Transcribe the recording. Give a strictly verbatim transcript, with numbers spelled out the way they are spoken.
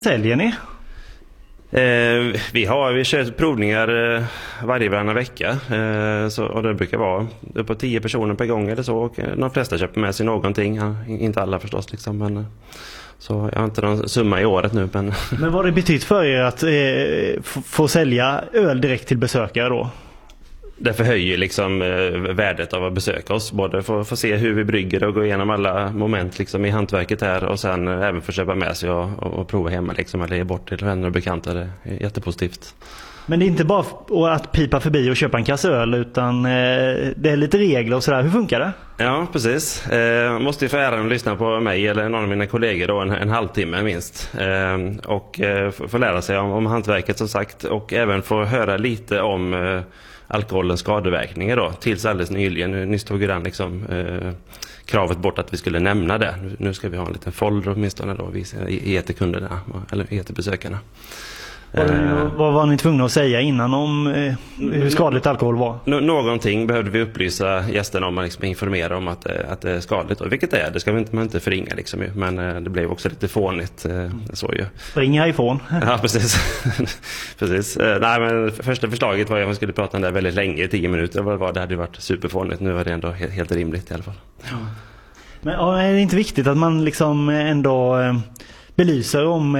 Säljer ni? Eh, vi har vi kör provningar eh, varje varannan vecka eh, så, och det brukar vara uppåt tio personer per gång eller så, och eh, de flesta köper med sig någonting, ja, inte alla förstås liksom, men eh, så jag har inte någon summa i året nu, men Men vad har det betytt för er att eh, f- få sälja öl direkt till besökare då? det förhöjer liksom eh, värdet av att besöka oss, både för att få se hur vi brygger och gå igenom alla moment liksom i hantverket här, och sen eh, även få köpa med sig och, och, och prova hemma liksom, eller ge bort till vänner och bekanta. Det är jättepositivt. Men det är inte bara f- att pipa förbi och köpa en kasse öl, utan eh, det är lite regler och sådär. Hur funkar det? Ja, precis. Eh, måste ju få äran att lyssna på mig eller någon av mina kollegor då en, en halvtimme minst. Eh, och eh, få lära sig om, om hantverket som sagt, och även få höra lite om eh, alkoholens skadeverkningar då. Tills alldeles nyligen, nyss tog den liksom eh, kravet bort att vi skulle nämna det. Nu, nu ska vi ha en liten folder åtminstone då, visa, ge till kunderna eller ge till besökarna. Vad, vad var ni tvungna att säga innan om eh, hur skadligt alkohol var? Nå- någonting behövde vi upplysa gästerna om, och liksom informera om att, att det är skadligt. Och vilket det är, det ska vi inte, man inte förringa liksom, men det blev också lite fånigt så ju. Spring härifrån. Ja, precis. precis. Nej, men första förslaget var att man skulle prata om det väldigt länge, tio minuter vad det var. Det hade ju varit superfånigt. Nu var det ändå helt, helt rimligt i alla fall. Men ja, är det inte viktigt att man liksom ändå eh, belyser om